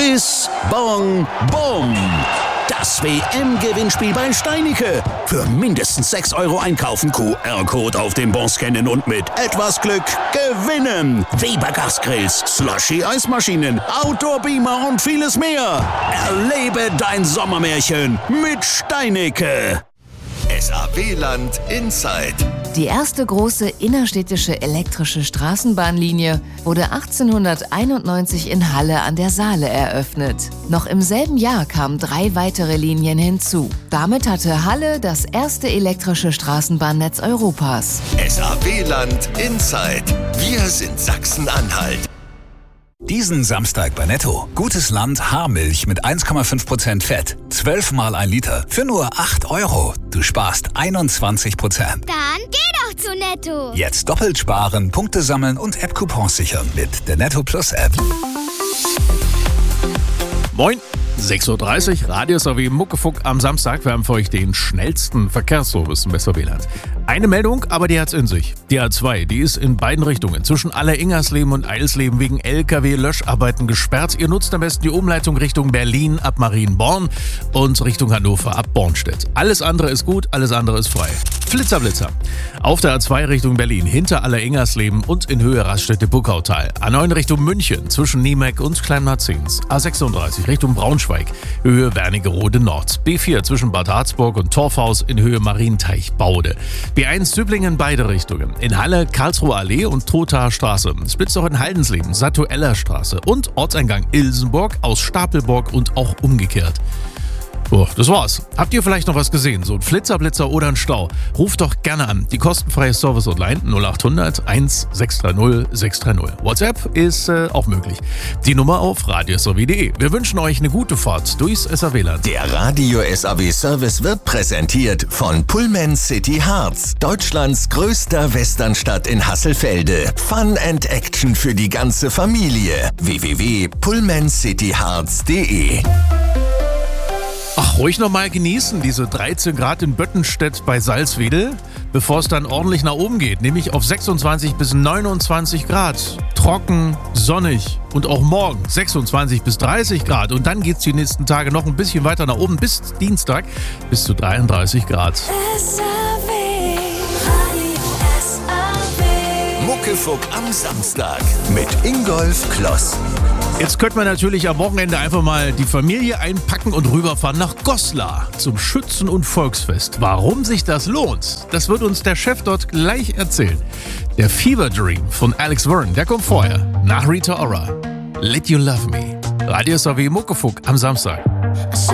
Bis, Bong, Bum. Das WM-Gewinnspiel bei Steinicke. Für mindestens 6 € einkaufen, QR-Code auf dem Bon scannen und mit etwas Glück gewinnen. Weber Gasgrills, Slushy-Eismaschinen, Outdoor-Beamer und vieles mehr. Erlebe dein Sommermärchen mit Steinicke. SAW-Land Inside. Die erste große innerstädtische elektrische Straßenbahnlinie wurde 1891 in Halle an der Saale eröffnet. Noch im selben Jahr kamen 3 weitere Linien hinzu. Damit hatte Halle das erste elektrische Straßenbahnnetz Europas. SAW-Land Inside. Wir sind Sachsen-Anhalt. Diesen Samstag bei Netto. Gutes Land Haarmilch mit 1,5% Fett. 12 mal 1 Liter für nur 8 €. Du sparst 21%. Dann geh doch zu Netto. Jetzt doppelt sparen, Punkte sammeln und App-Coupons sichern mit der Netto Plus App. Moin, 6:30 Uhr, Radio SAW Muckefuck am Samstag. Wir haben für euch den schnellsten Verkehrsservice im SAW-Land. Eine Meldung, aber die hat's in sich. Die A2, die ist in beiden Richtungen zwischen Alleringersleben und Eilsleben wegen LKW-Löscharbeiten gesperrt. Ihr nutzt am besten die Umleitung Richtung Berlin ab Marienborn und Richtung Hannover ab Bornstedt. Alles andere ist gut, alles andere ist frei. Flitzer. Auf der A2 Richtung Berlin, hinter Alleringersleben und in Höhe Raststätte-Buckautal. A9 Richtung München, zwischen Niemeck und Kleinmarzens. A36 Richtung Braunschweig, Höhe Wernigerode Nord. B4 zwischen Bad Harzburg und Torfhaus in Höhe Marienteich-Baude. B1 Züblingen beide Richtungen. In Halle Karlsruhe Allee und Trothaer Straße. Es blitzt auch in Haldensleben, Satueller Straße. Und Ortseingang Ilsenburg aus Stapelburg und auch umgekehrt. Oh, das war's. Habt ihr vielleicht noch was gesehen? So ein Flitzer oder ein Stau? Ruft doch gerne an. Die kostenfreie Service-Hotline 0800 1630 630. WhatsApp ist auch möglich. Die Nummer auf radiosw.de. Wir wünschen euch eine gute Fahrt durchs SAW-Land. Der Radio SAW Service wird präsentiert von Pullman City Harz, Deutschlands größter Westernstadt in Hasselfelde. Fun and Action für die ganze Familie. www.pullmancityharz.de. Ach, ruhig noch mal genießen, diese 13 Grad in Böttenstedt bei Salzwedel, bevor es dann ordentlich nach oben geht, nämlich auf 26 bis 29 Grad. Trocken, sonnig und auch morgen 26 bis 30 Grad. Und dann geht es die nächsten Tage noch ein bisschen weiter nach oben bis Dienstag bis zu 33 Grad. Muckefuck am Samstag mit Ingolf Kloss. Jetzt könnte man natürlich am Wochenende einfach mal die Familie einpacken und rüberfahren nach Goslar zum Schützen- und Volksfest. Warum sich das lohnt, das wird uns der Chef dort gleich erzählen. Der Fever Dream von Alex Verne, der kommt vorher. Nach Rita Ora. Let You Love Me. Radio SAW Muckefuck am Samstag.